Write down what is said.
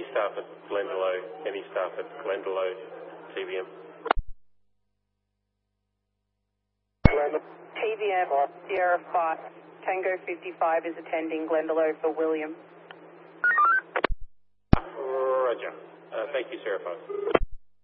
staff at Glendalough, TVM. TVM Sierra 5, Tango 55 is attending Glendalough for William. Roger. Thank you, Sierra 5.